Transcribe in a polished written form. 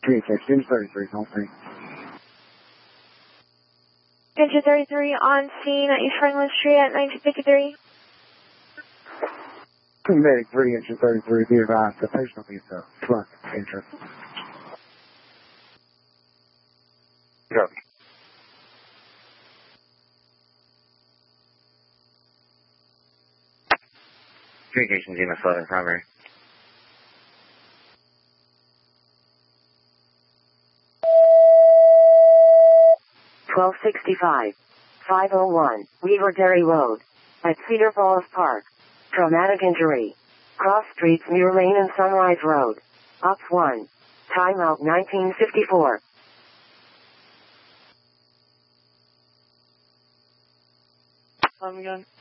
Engine 33, on scene. Engine 33 on scene at East Franklin Street at 1953. Medic 3, Engine 33, be advised, the patient will be at the front entrance. Copy. Communications unit 11 primary. $1265. 501, Weaver Dairy Road. At Cedar Falls Park. Traumatic injury. Cross streets Muir Lane and Sunrise Road. Ops 1. Timeout 1954. Again.